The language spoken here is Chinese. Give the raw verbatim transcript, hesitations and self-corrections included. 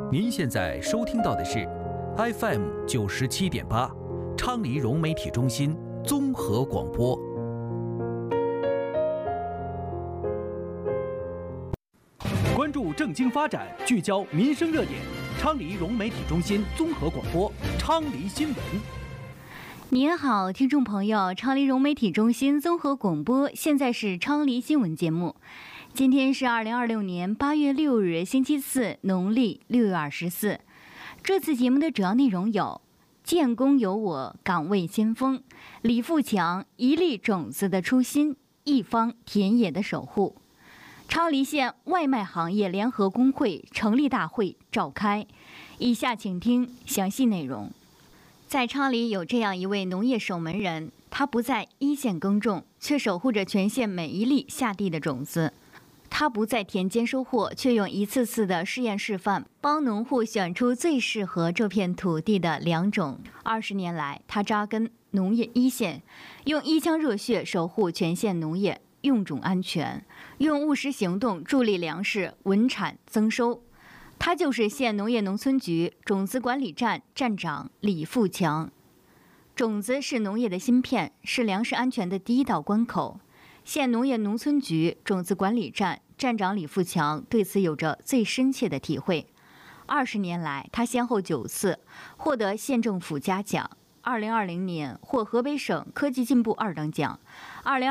您现在收听到的是 F M 九十七点八，昌黎融媒体中心综合广播。关注政经发展，聚焦民生热点，昌黎融媒体中心综合广播，昌黎新闻。 您好，听众朋友，昌黎融媒体中心综合广播，现在是昌黎新闻节目。今天是二零二六年八月六日，星期四，农历六月二十四。这次节目的主要内容有：建功有我，岗位先锋；李富强一粒种子的初心，一方田野的守护。昌黎县外卖行业联合工会成立大会召开。以下请听详细内容。在昌黎有这样一位农业守门人，他不在一线耕种，却守护着全县每一粒下地的种子。他不在田间收获，却用一次次的试验示范，帮农户选出最适合这片土地的良种。二十年来，他扎根农业一线，用一腔热血守护全县农业用种安全，用务实行动助力粮食稳产增收。他就是县农业农村局种子管理站站长李富强。种子是农业的芯片，是粮食安全的第一道关口。县农业农村局种子管理站站长李富强对此有着最深切的体会。二十年来，他先后九次获得县政府嘉奖，二零二零年获河北省科技进步二等奖，二零